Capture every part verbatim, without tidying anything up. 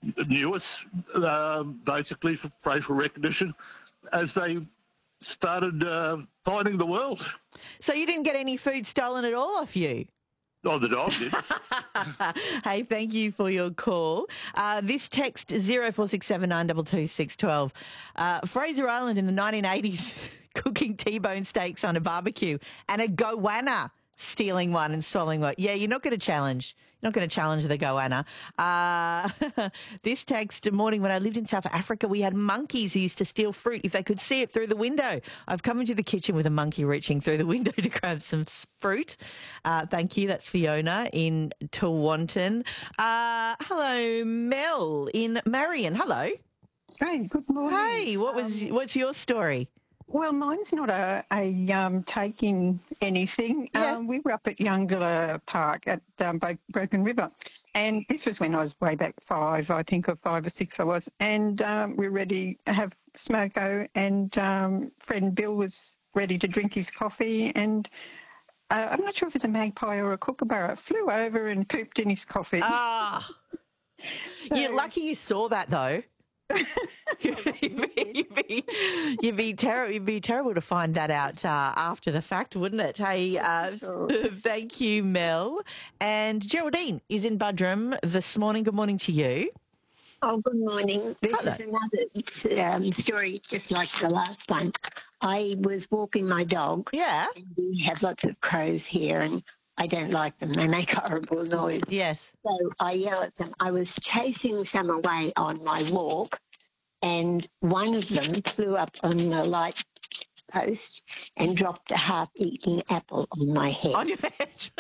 knew us, uh, basically for facial recognition, as they started uh, finding the world. So you didn't get any food stolen at all off you? Oh, the dog did. Hey, thank you for your call. Uh, this text, zero four six seven nine two two six one two. Uh, Fraser Island in the nineteen eighties, cooking T-bone steaks on a barbecue, and a goanna stealing one and swallowing one. Yeah, you're not going to challenge. You're not going to challenge the goanna. Uh, this text, morning, when I lived in South Africa, we had monkeys who used to steal fruit if they could see it through the window. I've come into the kitchen with a monkey reaching through the window to grab some fruit. Uh, thank you. That's Fiona in Tewantin. Uh, hello, Mel in Marion. Hello. Hey, good morning. Hey, what was um, what's your story? Well, mine's not a, a um, taking anything. Yeah. Um, we were up at Youngula Park at um, Bo- Broken River, and this was when I was way back five, I think, or five or six I was, and um, we were ready to have smoko, and um, friend Bill was ready to drink his coffee, and uh, I'm not sure if it was a magpie or a kookaburra, flew over and pooped in his coffee. Ah, so, you're lucky you saw that, though. you'd, be, you'd, be, you'd, be ter- you'd be terrible to find that out uh, after the fact, wouldn't it? Hey, uh, sure. Thank you, Mel. And Geraldine is in Buderim this morning. Good morning to you. Oh, good morning. This Hello. is another um, story just like the last one. I was walking my dog. Yeah. And we have lots of crows here, and I don't like them. They make horrible noise. Yes. So I yell at them. I was chasing some away on my walk, and one of them flew up on the light post and dropped a half-eaten apple on my head. On your head.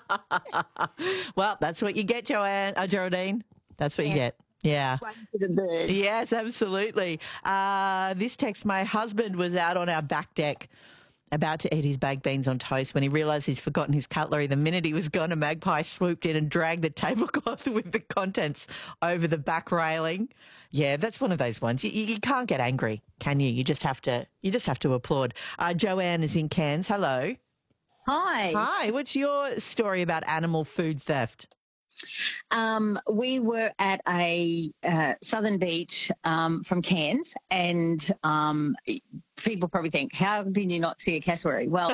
Well, that's what you get, Joanne, uh, Geraldine. That's what yeah. you get. Yeah. One for the bird. Yes, absolutely. Uh, this text, my husband was out on our back deck about to eat his baked beans on toast when he realised he's forgotten his cutlery. The minute he was gone, a magpie swooped in and dragged the tablecloth with the contents over the back railing. Yeah, that's one of those ones. You, you can't get angry, can you? You just have to. You just have to applaud. Uh, Joanne is in Cairns. Hello. Hi. Hi. What's your story about animal food theft? Um, we were at a uh, southern beach um, from Cairns, and um, people probably think, how did you not see a cassowary? Well,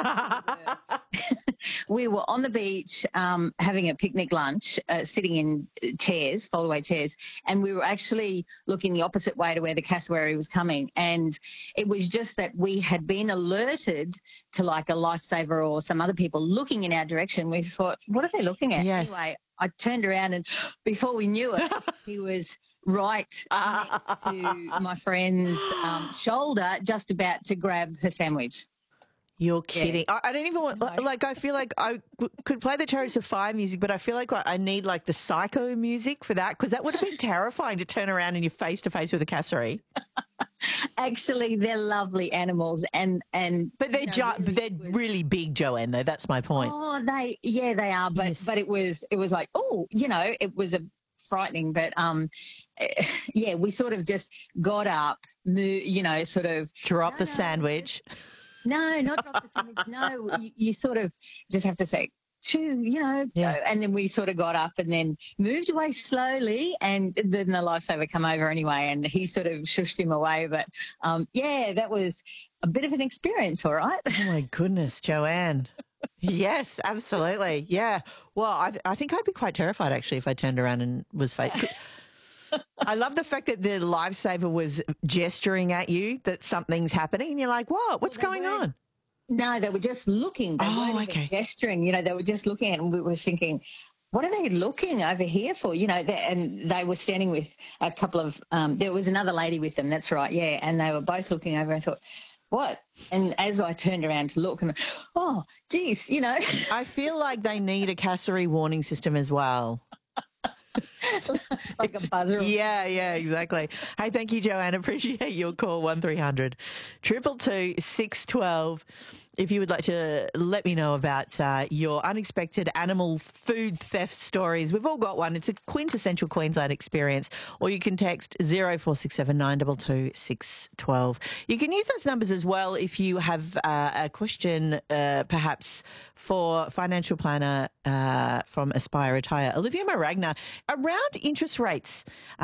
we were on the beach um, having a picnic lunch, uh, sitting in chairs, fold-away chairs, and we were actually looking the opposite way to where the cassowary was coming. And it was just that we had been alerted to like a lifesaver or some other people looking in our direction. We thought, what are they looking at? Yes. Anyway, I turned around and before we knew it, he was right next to my friend's um, shoulder, just about to grab her sandwich. You're kidding. Yeah. I, I don't even want, like, like, I feel like I w- could play the Chariots of Fire music, but I feel like I need, like, the Psycho music for that, because that would have been terrifying to turn around and you're face to face with a cassowary. Actually, they're lovely animals, and and but they're you know, gi- really they're was, really big, Joanne. Though that's my point. Oh, they yeah, they are. But Yes. but it was it was like oh, you know, it was a frightening. But um, yeah, we sort of just got up, move, you know, sort of Drop no, the no, sandwich. No, not drop the sandwich. No, you, you sort of just have to say, shoo, you know, Yeah. go. And then we sort of got up and then moved away slowly, and then the lifesaver come over anyway, and he sort of shushed him away. But um, yeah, that was a bit of an experience, all right. Oh my goodness, Joanne. Yes, absolutely. Yeah. Well, I, I think I'd be quite terrified actually if I turned around and was fake. I love the fact that the lifesaver was gesturing at you that something's happening, and you're like, "What? What's Well, going were, on?" No, they were just looking. They Oh, weren't okay. even gesturing. You know, they were just looking at, and we were thinking, what are they looking over here for? You know, they, and they were standing with a couple of. Um, there was another lady with them. That's right, yeah, and they were both looking over. I thought, what? And as I turned around to look, and oh, geez, you know, I feel like they need a cassowary warning system as well. like a buzzer. Yeah, yeah, exactly. Hey, thank you, Joanne. Appreciate your call. One three hundred triple two six twelve. If you would like to let me know about uh, your unexpected animal food theft stories, we've all got one. It's a quintessential Queensland experience. Or you can text zero four six seven nine two two six one two. You can use those numbers as well if you have uh, a question, uh, perhaps for financial planner uh, from Aspire Retire, Olivia Maragna, around interest rates.